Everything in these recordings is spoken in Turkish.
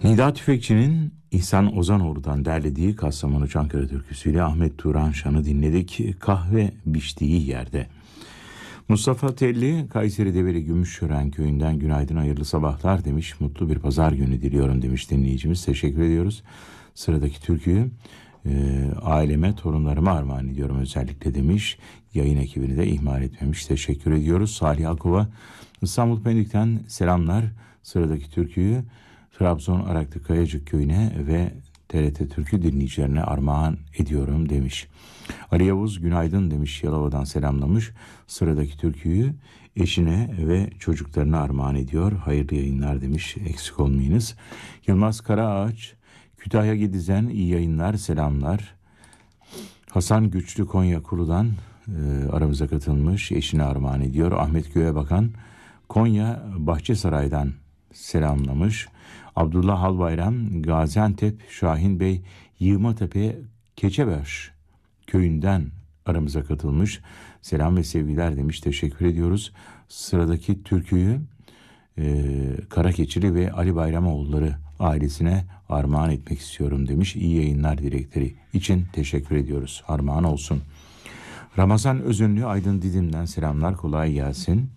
Nida Tüfekçi'nin İhsan Ozanoğlu'dan derlediği Kastamonu Çankırı türküsüyle Ahmet Turan Şan'ı dinledik. Kahve biçtiği yerde. Mustafa Telli, Kayseri Develi Gümüşşören köyünden günaydın, hayırlı sabahlar demiş. Mutlu bir pazar günü diliyorum demiş dinleyicimiz. Teşekkür ediyoruz. Sıradaki türküyü aileme, torunlarıma armağan ediyorum özellikle demiş. Yayın ekibini de ihmal etmemiş. Teşekkür ediyoruz. Salih Akova, İstanbul Pendik'ten selamlar. Sıradaki türküyü Trabzon Araklı Kayacık köyüne ve TRT Türkü dinleyicilerine armağan ediyorum demiş. Ali Yavuz günaydın demiş, Yalova'dan selamlamış. Sıradaki türküyü eşine ve çocuklarına armağan ediyor. Hayırlı yayınlar demiş, eksik olmayınız. Yılmaz Karaağaç, Kütahya Gediz'den iyi yayınlar, selamlar. Hasan Güçlü Konya Kuru'dan aramıza katılmış, eşine armağan ediyor. Ahmet Göğebakan Konya Bahçesaray'dan selamlamış. Abdullah Halbayram Gaziantep Şahin Bey Yığmatepe Keçebaş köyünden aramıza katılmış. Selam ve sevgiler demiş. Teşekkür ediyoruz. Sıradaki türküyü Karakeçili ve Ali Bayramoğulları ailesine armağan etmek istiyorum demiş. İyi yayınlar dilekleri için teşekkür ediyoruz. Armağan olsun. Ramazan Özünlü Aydın Didim'den selamlar, kolay gelsin.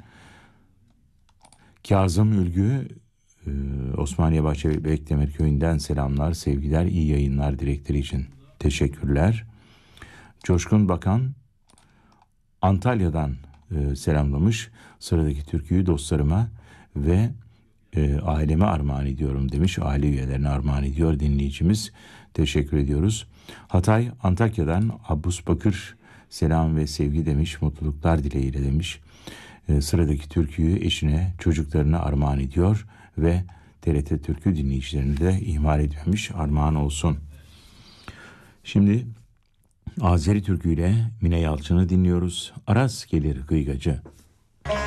Kazım Ülgü Osmaniye Bahçe Bekdemir köyünden selamlar, sevgiler, iyi yayınlar dilekleri için teşekkürler. Coşkun Bakan Antalya'dan selamlamış. Sıradaki türküyü dostlarıma ve aileme armağan ediyorum demiş. Aile üyelerine armağan ediyor dinleyicimiz. Teşekkür ediyoruz. Hatay Antakya'dan Abbus Bakır selam ve sevgi demiş. Mutluluklar dileğiyle demiş. Sıradaki türküyü eşine, çocuklarına armağan ediyor ve TRT Türkü dinleyicilerini de ihmal etmemiş, armağan olsun. Şimdi Azeri türküyle Mine Yalçın'ı dinliyoruz. Aras gelir gıygacı.